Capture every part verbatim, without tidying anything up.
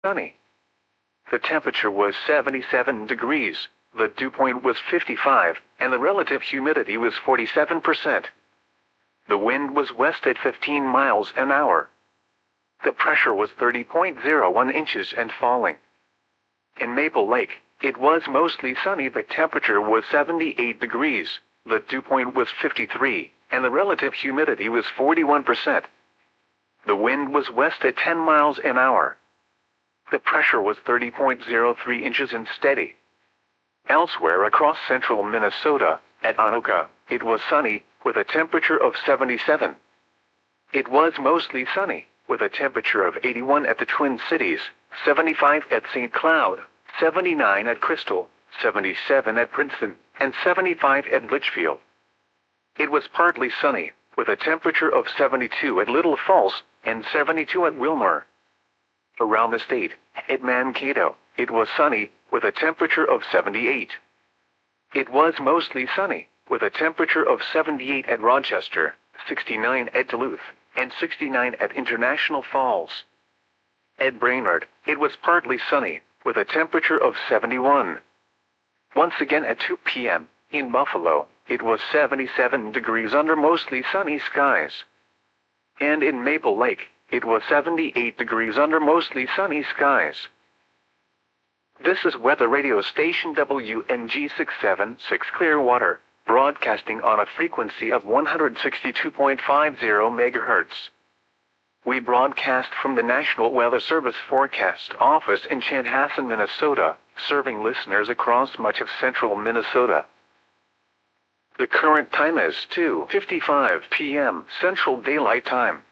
sunny. The temperature was seventy-seven degrees, the dew point was fifty-five, and the relative humidity was forty-seven percent. The wind was west at fifteen miles an hour. The pressure was thirty point zero one inches and falling. In Maple Lake, it was mostly sunny. The temperature was seventy-eight degrees, the dew point was fifty-three, and the relative humidity was forty-one percent. The wind was west at ten miles an hour. The pressure was thirty point zero three inches and steady. Elsewhere across central Minnesota, at Anoka, it was sunny, with a temperature of seventy-seven. It was mostly sunny, with a temperature of eighty-one at the Twin Cities, seventy-five at Saint Cloud, seventy-nine at Crystal, seventy-seven at Princeton, and seventy-five at Litchfield. It was partly sunny, with a temperature of seventy-two at Little Falls, and seventy-two at Wilmer. Around the state, at Mankato, it was sunny, with a temperature of seventy-eight. It was mostly sunny, with a temperature of seventy-eight at Rochester, sixty-nine at Duluth, and sixty-nine at International Falls. At Brainerd, it was partly sunny, with a temperature of seventy-one. Once again at two p m, in Buffalo, it was seventy-seven degrees under mostly sunny skies. And in Maple Lake, it was seventy-eight degrees under mostly sunny skies. This is weather radio station W N G six seven six Clearwater, broadcasting on a frequency of one hundred sixty-two point five zero megahertz. We broadcast from the National Weather Service Forecast Office in Chanhassen, Minnesota, serving listeners across much of central Minnesota. The current time is two fifty-five p m Central Daylight Time.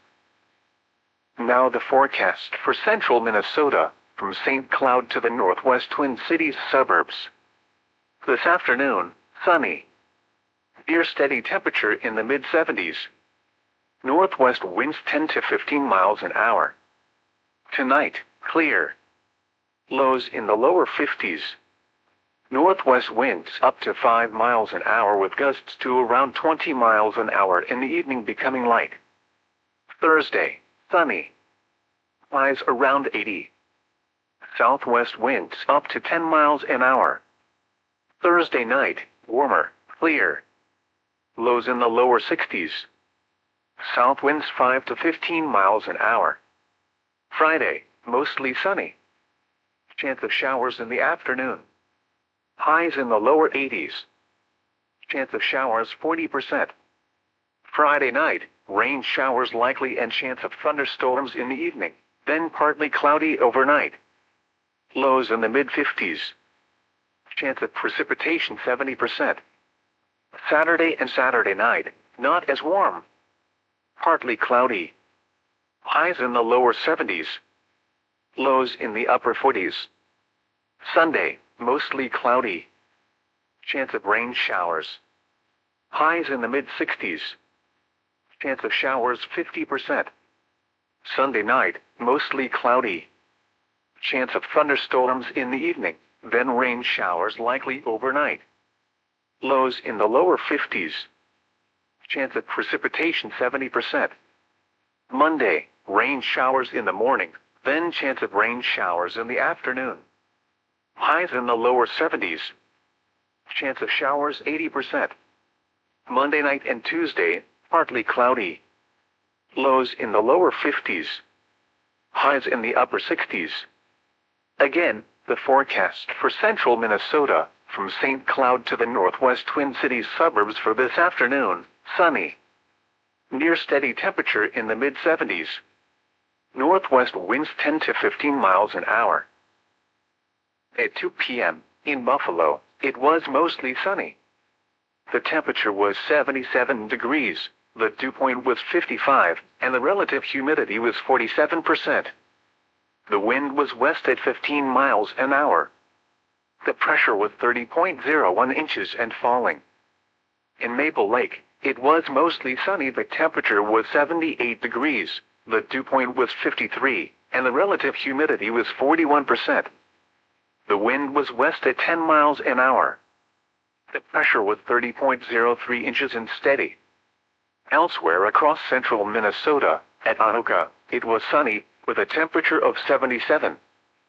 Now the forecast for central Minnesota, from Saint Cloud to the northwest Twin Cities suburbs. This afternoon, sunny. Near steady temperature in the mid seventies. Northwest winds ten to fifteen miles an hour. Tonight, clear. Lows in the lower fifties. Northwest winds up to five miles an hour with gusts to around twenty miles an hour in the evening becoming light. Thursday, sunny. Highs around eighty. Southwest winds up to ten miles an hour. Thursday night, warmer, clear. Lows in the lower sixties. South winds five to fifteen miles an hour. Friday, mostly sunny. Chance of showers in the afternoon. Highs in the lower eighties. Chance of showers forty percent. Friday night, rain showers likely and chance of thunderstorms in the evening, then partly cloudy overnight. Lows in the mid fifties. Chance of precipitation seventy percent. Saturday and Saturday night, not as warm. Partly cloudy. Highs in the lower seventies. Lows in the upper forties. Sunday, mostly cloudy. Chance of rain showers. Highs in the mid sixties. Chance of showers fifty percent. Sunday night, mostly cloudy. Chance of thunderstorms in the evening, then rain showers likely overnight. Lows in the lower fifties. Chance of precipitation seventy percent. Monday, rain showers in the morning, then chance of rain showers in the afternoon. Highs in the lower seventies. Chance of showers eighty percent. Monday night and Tuesday, partly cloudy. Lows in the lower fifties. Highs in the upper sixties. Again, the forecast for central Minnesota, from Saint Cloud to the northwest Twin Cities suburbs for this afternoon, sunny. Near steady temperature in the mid seventies. Northwest winds ten to fifteen miles an hour. At two p m, in Buffalo, it was mostly sunny. The temperature was seventy-seven degrees, the dew point was fifty-five, and the relative humidity was forty-seven percent. The wind was west at fifteen miles an hour. The pressure was thirty point zero one inches and falling. In Maple Lake, it was mostly sunny. The temperature was seventy-eight degrees, the dew point was fifty-three, and the relative humidity was forty-one percent. The wind was west at ten miles an hour. The pressure was thirty point zero three inches and steady. Elsewhere across central Minnesota, at Anoka, it was sunny, with a temperature of seventy-seven.